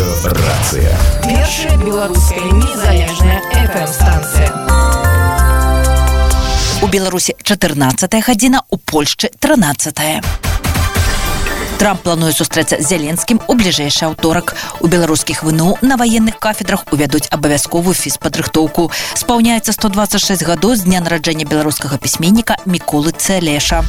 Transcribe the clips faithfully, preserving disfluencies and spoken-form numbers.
Радиорация. Першая белорусская незалежная эф эм-станция. У Беларусі чатырнаццатая гадзіна, у Польшчы трынаццатая. Трамп плануе сустрэцца з Зеленскім у бліжэйшы аўторак. У беларускіх ВНУ на ваенных кафедрах увядуць абавязковую фізпадрыхтоўку. Спаўняецца сто дваццаць шэсць гадоў з дня нараджэння беларускага пісьменніка Міколы Цэлеша.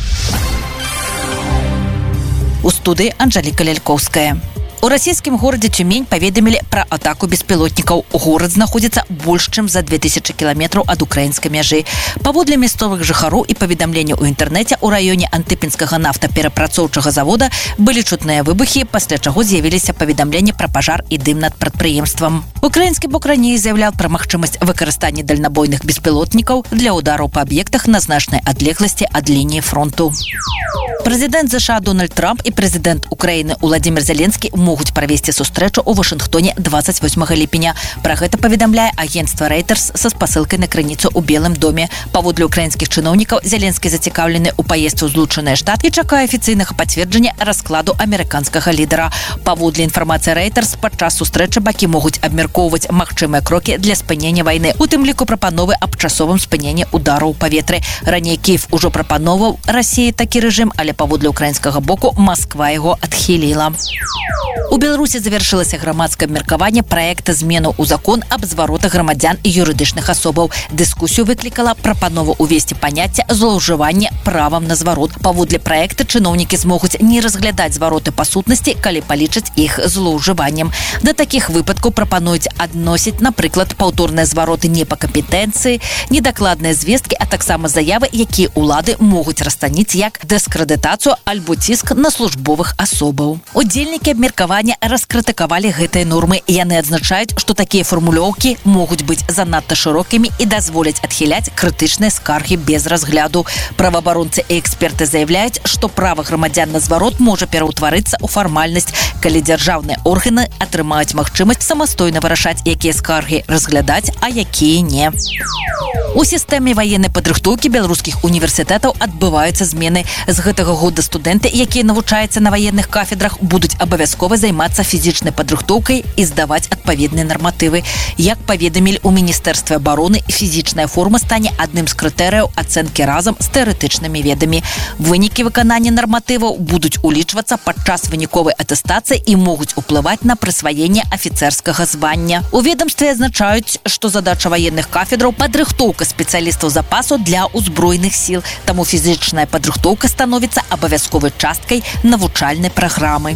У студыі Анжэліка Лялькоўская. У расійскім горадзе Тюмень паведамілі пра атаку беспілотнікаў. Горад знаходзіцца больш чым за две тысячы кіламетраў ад украінскай мяжы. Паводле мясцовых жыхароў і паведамлення ў інтэрнэце, у раёне антыпінскага нафтаперапрацоўчага завода былі чутныя выбухі, пасля чаго з'явіліся паведамленні пра пажар і дым над прадпрыемствам. Украінскі бок раней заяўляў пра магчымасць выкарыстання дальнабойных беспілотнікаў для удараў па аб'ектах на значнай адлегласці ад лініі фронту. Прэзідэнт ЗША Дональд Трамп і прэзідэнт Украіны Уладзімір Зеленскі могуць правесці сустрэчу ў Вашынгтоне дваццаць восьмага ліпеня. Пра гэта паведамляе агенцтва Reuters са спасылкай на крыніцу ў Белым доме. Паводле украінскіх чыноўнікаў, Зеленскі зацікаўлены ў паездцы ў Злучаныя Штаты і чакае афіцыйнага пацверджання раскладу амерыканскага лідара. Паводле інфармацыі Reuters, падчас сустрэчы бакі могуць абмяркоўваць магчымыя крокі для спынення вайны, у тым ліку прапановы аб часовым спыненні удараў у паветры. Раней Кіев ужо прапановаў Расіі такі рэжым, але паводле украінскага боку Масква яго адхіліла. У Беларусі завяршылася грамадскае абмеркаванне праекта зменаў у закон аб зваротах грамадзян і юрыдычных асобаў. Дыскусію выклікала прапанова ўвесці паняцце злоўжывання правам на зварот. Паводле праекта чыноўнікі змогуць не разглядаць звароты па сутнасці, калі палічаць іх злоўжываннем. Да такіх выпадкаў прапануюць адносіць, напрыклад, паўторныя звароты не па кампетэнцыі, недакладныя звесткі, а таксама заявы, якія ўлады могуць расцаніць як дыскрэдытацыю альбо ціск на службовых асобаў. Удзельнікі абмеркавання раскрытыкавалі гэтыя нормы. Яны адзначаюць, што такія фармулёўкі могуць быць занадта шырокімі і дазволяць адхіляць крытычныя скаргі без разгляду. Праваабаронцы і эксперты заяўляюць, што права грамадзян на зварот можа пераўтварыцца ў фармальнасць, калі дзяржаўныя органы атрымаюць магчымасць самастойна вырашаць, якія скаргі разглядаць, а якія не. У сістэме ваеннай падрыхтоўкі беларускіх універсітэтаў адбываюцца змены. З гэтага года студэнты, якія навучаюцца на ваенных кафедрах, будуць абавязкова займацца фізічнай падрыхтоўкай і здаваць адпаведныя нарматывы. Як паведамілі ў Міністэрстве абароны, фізічная форма стане адным з крытэрыяў ацэнкі разам з тэарэтычнымі ведамі. Вынікі выканання нарматываў будуць улічвацца падчас выніковай атэстацыі і могуць уплываць на прысваенне афіцэрскага звання. У ведамстве адзначаюць, што задача ваенных кафедраў падрыхтоўка спецыялістаў запасу для ўзброеных сіл, таму фізічная падрыхтоўка становіцца абавязковай часткай навучальнай праграмы.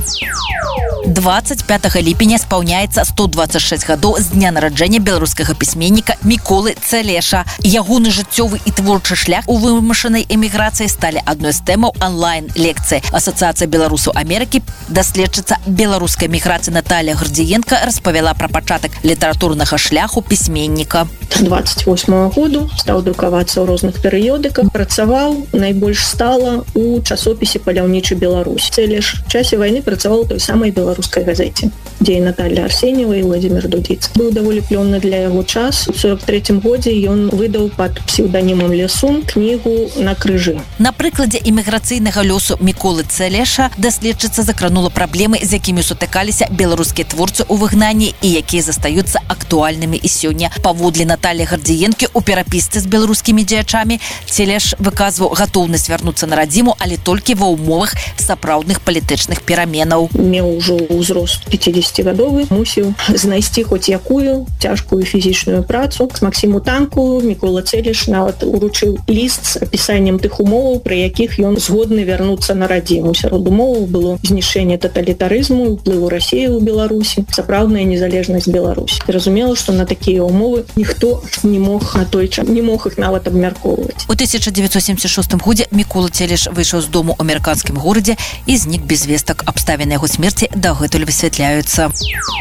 дваццаць пятага ліпеня спаўняецца сто дваццаць шэсць гадоў з дня нараджэння беларускага пісьменніка Міколы Цэлеша. Ягоны жыццёвы і творчы шлях у вымушанай эміграцыі сталі адной з тэмаў онлайн-лекцыі. Асацыяцыя беларусаў Амерыкі, даследчыца беларускай эміграцыі Наталія Гардзіенка распавяла пра пачатак літаратурнага шляху пісьменніка. дваццаць восьмага году стаў друкавацца ў розных перыёдыках, працаваў найбольш стала у часопісе «Паляўнічы Беларусь». Цэлеш в часе вайны працаваў у той самай беларускай газеце, дзе і Наталья Арсеньева і Владимир Дудзіцкі. Быў даволі плённы для яго час. У сорок трэцім годзе ён выдаў пад псеўданімам Лесун кнігу «На крыжы». На прыкладзе эміграцыйнага лёсу Міколы Цэлеша даследчыца закранула праблемы, з якімі сутыкаліся беларускія творцы ў выгнанні і якія застаюцца актуальнымі і сёння. Паводле Натальі Гардзіенкі, у перапісцы з беларускімі дзеячамі Цэлеш выказваў гатоўнасць вярнуцца на радзіму, але толькі ва ўмовах сапраўдных палітычных пераменаў. Меў ужо ўзрост пяцідзесяцігадовы, мусіў знайсці хоць якую цяжкую фізічную працу. З Максіму Танку Мікола Цэлеш нават уручыў ліст з апісаннем тых умоваў, пры якіх ён згодны вярнуцца на радзіму. Сярод умоваў было знішчэнне таталітарызму, уплыву Расіі ў Беларусі, сапраўдная незалежнасць Беларусі. Зразумела, што на такія умовы ніхто не мог на той час, не мог іх нават абмяркоўваць. У тысяча дзевяцьсот семьдесят шостым годзе Мікола Цэлеш выйшаў з дому ў амерыканскім горадзе і знік без вестак. Абставіны яго смерці дагэтуль высвятляюцца.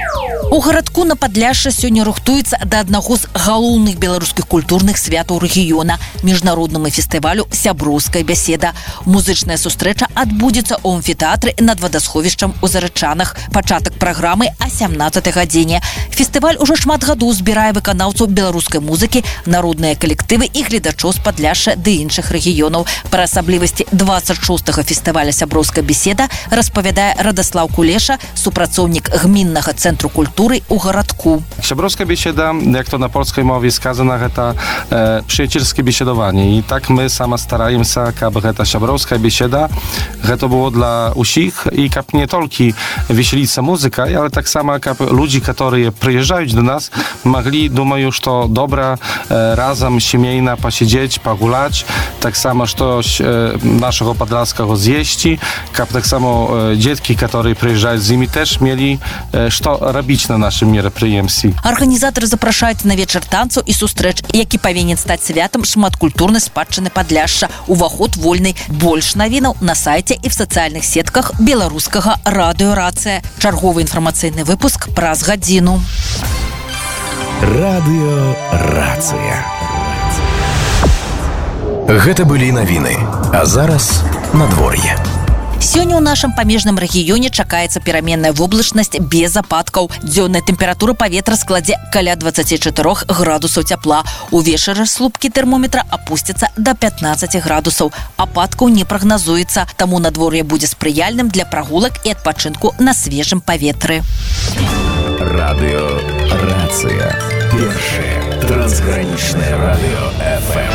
У гарадку на Падляшша сёння рыхтуецца да аднаго з галоўных беларускіх культурных святаў рэгіёна – міжнароднаму фестывалю «Сяброўская бяседа». Музычная сустрэча адбудзецца ў амфітэатры над вадасховішчам у Зарычанах. Пачатак праграмы о сямнаццатай гадзіне. Фестываль ужо шмат гадоў збірае выканаўцаў беларускай музыкі, народныя калектывы і гледачоў з Падляшша ды іншых рэгіёнаў. Пра асаблівасці дваццаць шостага фестываля «Сяброўская беседа» распавядае Радаслаў Кулеша, супрацоўнік гміннага цэнтру культуры у гарадку. Сяброўская беседа, jak to na polskiej mowie skazana, to e, przyjacielskie biesiedowanie. I tak my sama starajmy się, aby ta Sяброўская besieda to było dla usich i kap nie tylko weselica muzyka, ale tak samo kap ludzi, którzy przyjeżdżają do nas, mogli, думаю, że to dobra e, razem siemiejna posiedzieć, pogulać, tak samo coś e, naszego podlaskiego zjeść, kap tak samo e, dzieci, które przyjeżdżają z nimi też mieli e, co robić na naszym мерапрыемстве. Арганізатары запрашаюць на вечар танцаў і сустрэч, які павінен стаць святам шматкультурнай спадчыны Падляшша. Уваход вольны. Больш навінаў на сайце і в сацыяльных сетках беларускага радыё «Рацыя». Чарговы інфармацыйны выпуск праз гадзіну. Радыё «Рацыя». Гэта былі навіны. А зараз надвор'е. Сёння ў нашым памежным рэгіёне чакаецца пераменная воблачнасць без ападкаў. Дзённая тэмпература паветра складзе каля дваццаць чатыры градусаў цяпла. Увечары слупкі тэрмометра апусцяцца да пятнаццаць градусаў. Ападкаў не прагназуецца, таму надвор'е будзе спрыяльным для прагулак і адпачынку на свежым паветры. Радыё «Рацыя». Першае трансгранічнае радыё эф эм.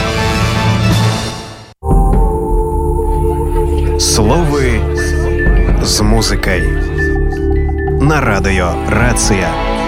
Словы з музыкай на радыё «Рацыя».